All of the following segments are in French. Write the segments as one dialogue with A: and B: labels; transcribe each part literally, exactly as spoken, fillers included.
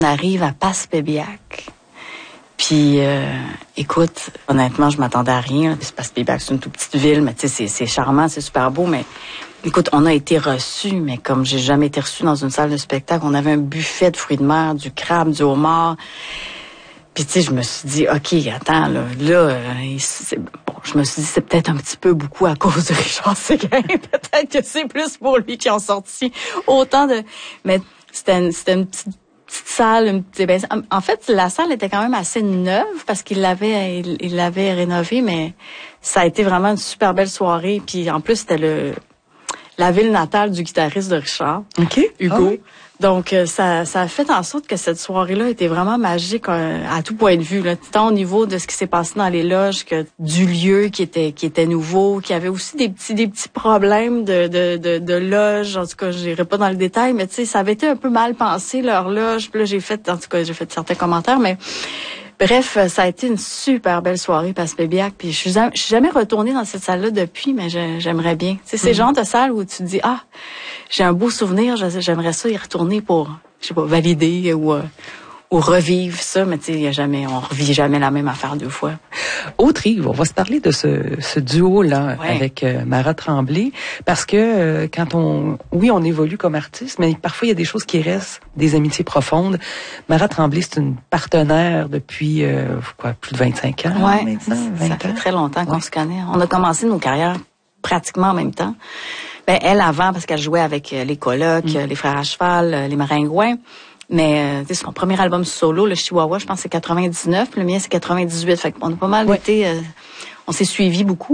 A: On arrive à Passepébiac. Puis, euh, écoute, honnêtement, je m'attendais à rien. Passepébiac, c'est une toute petite ville, mais tu sais, c'est, c'est charmant, c'est super beau, mais écoute, on a été reçus, mais comme j'ai jamais été reçu dans une salle de spectacle, on avait un buffet de fruits de mer, du crabe, du homard. Puis tu sais, je me suis dit, OK, attends, là, là, euh, c'est, bon, je me suis dit, c'est peut-être un petit peu beaucoup à cause de Richard Séguin. Peut-être que c'est plus pour lui qui ont sorti autant de... Mais c'était une, c'était une petite, petite salle, une petite... Ben, en fait, la salle était quand même assez neuve parce qu'il l'avait, il, il l'avait rénovée, mais ça a été vraiment une super belle soirée. Puis en plus, c'était le la ville natale du guitariste de Richard,
B: okay.
A: Hugo. Ah oui. Donc, ça, ça a fait en sorte que cette soirée-là était vraiment magique euh, à tout point de vue, là, tant au niveau de ce qui s'est passé dans les loges que du lieu qui était qui était nouveau, qui avait aussi des petits des petits problèmes de de de, de loge. En tout cas, je n'irai pas dans le détail, mais tu sais, ça avait été un peu mal pensé leur loge. Puis là, j'ai fait, en tout cas, j'ai fait certains commentaires, mais bref, ça a été une super belle soirée Passepébiac. Puis je suis jamais, je suis jamais retournée dans cette salle-là depuis, mais je, j'aimerais bien. Tu sais, c'est le genre de salle où tu te dis, ah, j'ai un beau souvenir, j'aimerais ça y retourner pour, je sais pas, valider ou, euh, ou revivre ça, mais tu sais, il y a jamais, on revit jamais la même affaire deux fois.
B: Autre Yves, on va se parler de ce, ce duo-là ouais. avec euh, Mara Tremblay, parce que euh, quand on, oui, on évolue comme artiste, mais parfois il y a des choses qui restent, des amitiés profondes. Mara Tremblay, c'est une partenaire depuis euh, quoi, plus de vingt-cinq ans.
A: Ouais,
B: maintenant,
A: ça, ça fait très longtemps qu'on ouais. se connaît. On a commencé nos carrières pratiquement en même temps. Ben elle avant parce qu'elle jouait avec les colocs, mm. les frères à cheval, les maringouins. Mais euh, son premier album solo, le Chihuahua, je pense que c'est quatre-vingt-dix-neuf, puis le mien c'est quatre-vingt-dix-huit. Fait qu'on a pas mal ouais. été, euh, on s'est suivis beaucoup.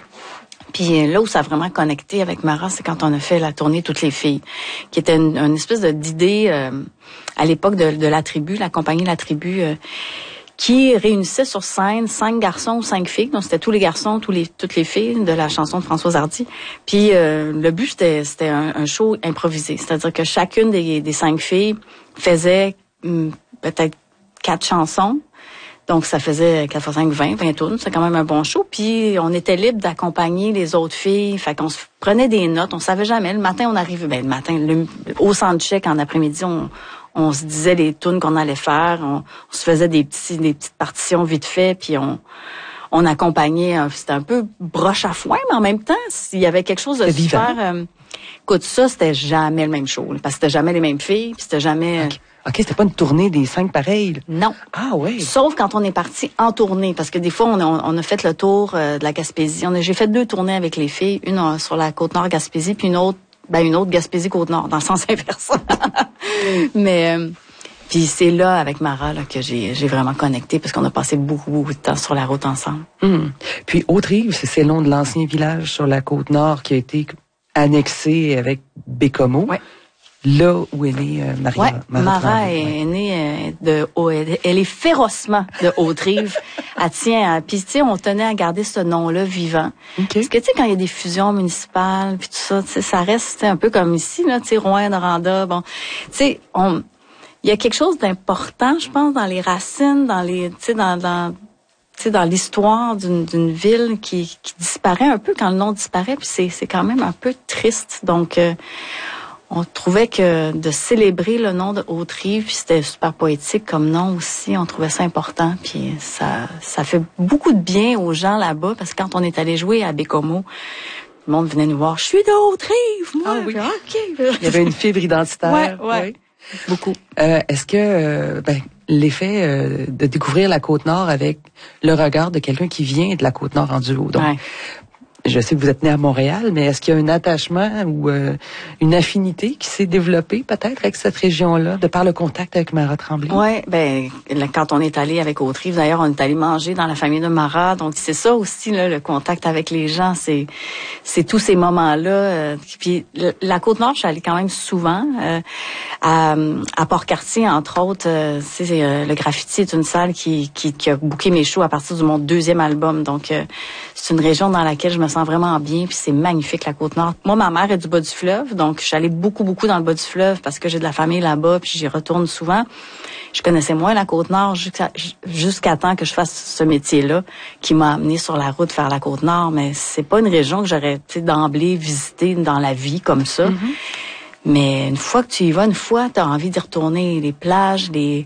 A: Puis là où ça a vraiment connecté avec Mara, c'est quand on a fait la tournée Toutes les filles, qui était une, une espèce de d'idée euh, à l'époque de, de la tribu, la compagnie La Tribu, euh, qui réunissait sur scène cinq garçons ou cinq filles. Donc c'était tous les garçons, tous les toutes les filles de la chanson de Françoise Hardy. Puis euh, le but c'était c'était un, un show improvisé, c'est-à-dire que chacune des, des cinq filles faisait hum, peut-être quatre chansons. Donc ça faisait quatre fois cinq, vingt, vingt tournes, c'est quand même un bon show. Puis on était libre d'accompagner les autres filles. Fait qu'on se prenait des notes, on savait jamais. Le matin on arrivait, ben le matin le, au soundcheck en après-midi on on se disait les tunes qu'on allait faire, on, on se faisait des petits des petites partitions vite fait, puis on on accompagnait, c'était un peu broche à foin, mais en même temps, s'il y avait quelque chose de super euh, écoute, ça c'était jamais le même show, là, parce que c'était jamais les mêmes filles, puis c'était jamais
B: okay. OK, c'était pas une tournée des cinq pareils.
A: Non.
B: Ah oui.
A: Sauf quand on est parti en tournée, parce que des fois on a, on a fait le tour euh, de la Gaspésie. On a, j'ai fait deux tournées avec les filles, une euh, sur la Côte-Nord Gaspésie, puis une autre ben une autre Gaspésie-Côte-Nord, dans le sens inverse. Mais euh, puis c'est là, avec Mara, là, que j'ai, j'ai vraiment connecté, parce qu'on a passé beaucoup, beaucoup de temps sur la route ensemble.
B: Mmh. Puis Autre-Yves, c'est, c'est le nom de l'ancien village sur la Côte-Nord qui a été annexé avec Bécomo.
A: Ouais.
B: Là où est née euh, Maria.
A: Ouais,
B: Mara,
A: Mara est ouais. née euh, de oh, elle, elle est férocement de Autre-Yves. Elle tient, puis tu sais, on tenait à garder ce nom-là vivant. Okay. Parce que tu sais, quand il y a des fusions municipales, puis tout ça, tu sais, ça reste un peu comme ici, là, tu sais, Rouyn-Noranda, bon, tu sais, on, il y a quelque chose d'important, je pense, dans les racines, dans les, tu sais, dans, dans tu sais, dans l'histoire d'une, d'une ville qui, qui disparaît un peu quand le nom disparaît, puis c'est, c'est quand même un peu triste. Donc, euh, on trouvait que de célébrer le nom de Autre-Yves, puis c'était super poétique comme nom aussi, on trouvait ça important, puis ça ça fait beaucoup de bien aux gens là-bas, parce que quand on est allé jouer à Bécomo, le monde venait nous voir, je suis d'Autre-Yves, moi.
B: Ah oui.
A: OK.
B: Il y avait une fibre identitaire.
A: Ouais, ouais. Oui. Beaucoup.
B: Euh, est-ce que euh, ben, l'effet euh, de découvrir la Côte-Nord avec le regard de quelqu'un qui vient de la Côte-Nord en duo, donc ouais. Je sais que vous êtes né à Montréal, mais est-ce qu'il y a un attachement ou euh, une affinité qui s'est développée peut-être avec cette région-là, de par le contact avec Mara Tremblay?
A: Oui, ben quand on est allé avec Autre-Yves, d'ailleurs, on est allé manger dans la famille de Mara, donc c'est ça aussi, là, le contact avec les gens, c'est c'est tous ces moments-là. Euh, puis la Côte-Nord, je suis allée quand même souvent, euh, à, à Port-Cartier, entre autres. Euh, c'est, euh, le Graffiti est une salle qui, qui, qui a booké mes shows à partir de mon deuxième album, donc euh, c'est une région dans laquelle je me sens vraiment bien, puis c'est magnifique la Côte-Nord. Moi, ma mère est du bas du fleuve, donc je suis allée beaucoup, beaucoup dans le bas du fleuve parce que j'ai de la famille là-bas, puis j'y retourne souvent. Je connaissais moins la Côte-Nord jusqu'à, jusqu'à temps que je fasse ce métier-là qui m'a amené sur la route vers la Côte-Nord, mais c'est pas une région que j'aurais, tu sais, d'emblée visitée dans la vie comme ça. Mm-hmm. Mais une fois que tu y vas, une fois, tu as envie d'y retourner. Les plages, les